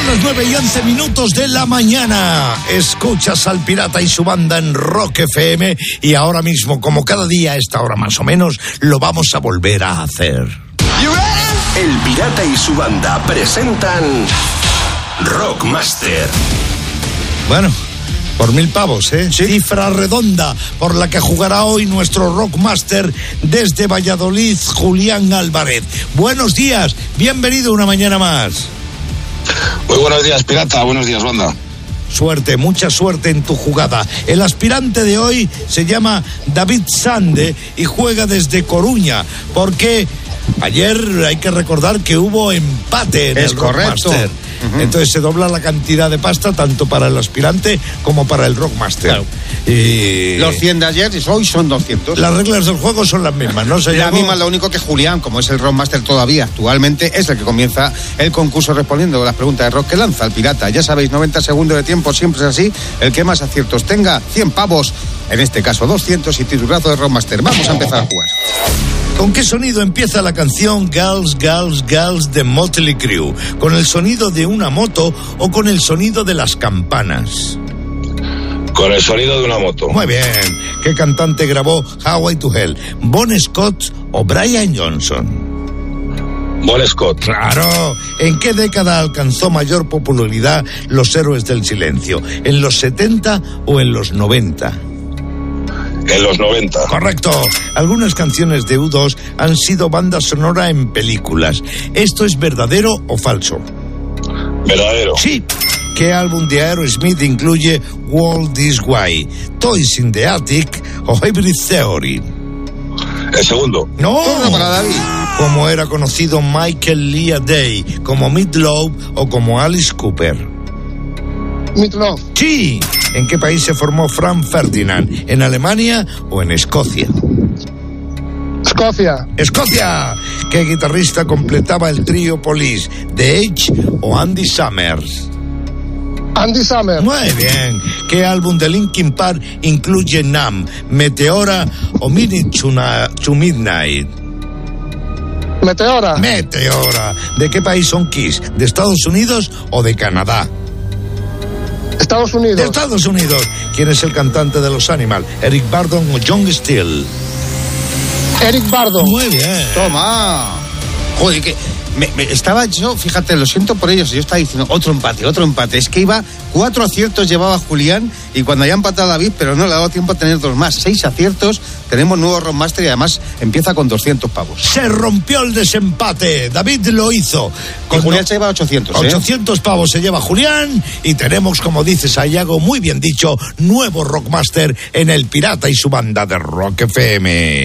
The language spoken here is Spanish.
Son las 9:11 de la mañana. Escuchas al Pirata y su banda en Rock FM y ahora mismo, como cada día a esta hora más o menos, lo vamos a volver a hacer. El Pirata y su banda presentan Rockmaster. Bueno, por 1.000 pavos, ¿eh? Sí. Cifra redonda por la que jugará hoy nuestro Rockmaster desde Valladolid, Julián Álvarez. Buenos días, bienvenido una mañana más. Muy buenos días, Pirata, buenos días, banda. Suerte, mucha suerte en tu jugada. El aspirante de hoy se llama David Sande y juega desde Coruña, porque ayer hay que recordar que hubo empate en el Rockmaster. Entonces se dobla la cantidad de pasta tanto para el aspirante como para el Rockmaster. Claro. Los 100 de ayer y hoy son 200. Las reglas del juego son las mismas, ¿no? La misma, lo único que Julián, como es el Rockmaster todavía actualmente, es el que comienza el concurso respondiendo a las preguntas de rock que lanza el Pirata. Ya sabéis, 90 segundos de tiempo, siempre es así. El que más aciertos tenga, 100 pavos, en este caso 200 y titulazo de Rockmaster. Vamos a empezar a jugar. ¿Con qué sonido empieza la canción Girls, Girls, Girls de Motley Crue? ¿Con el sonido de una moto o con el sonido de las campanas? Con el sonido de una moto. Muy bien. ¿Qué cantante grabó Highway to Hell? ¿Bon Scott o Brian Johnson? Bon Scott. Claro. ¿En qué década alcanzó mayor popularidad Los Héroes del Silencio? ¿En los 70 o en los 90? En los 90. Correcto. Algunas canciones de U2 han sido banda sonora en películas. ¿Esto es verdadero o falso? Verdadero. Sí. ¿Qué álbum de Aerosmith incluye Walk This Way? ¿Toys in the Attic o Hybrid Theory? El segundo. No. Para David. Como era conocido Michael Lea Day, como Meatloaf o como Alice Cooper. Meatloaf. Sí. ¿En qué país se formó Franz Ferdinand? ¿En Alemania o en Escocia? Escocia. ¡Escocia! ¿Qué guitarrista completaba el trío Police? ¿The Edge o Andy Summers? Andy Summers. Muy bien. ¿Qué álbum de Linkin Park incluye Numb, Meteora o Minute to Midnight? Meteora. Meteora. ¿De qué país son Kiss? ¿De Estados Unidos o de Canadá? Estados Unidos. De Estados Unidos. ¿Quién es el cantante de Los Animal? ¿Eric Burdon o John Steele? Eric Burdon. Muy bien. Toma. Joder, que estaba yo, fíjate, lo siento por ellos, yo estaba diciendo otro empate. Es que iba 4 aciertos llevaba Julián y cuando haya empatado David, pero no le ha dado tiempo a tener 2 más. 6 aciertos, tenemos nuevo Rockmaster y además empieza con 200 pavos. Se rompió el desempate, David lo hizo. Con Julián se lleva 800. 800 pavos se lleva Julián y tenemos, como dices, Ayago, muy bien dicho, nuevo Rockmaster en el Pirata y su banda de Rock FM.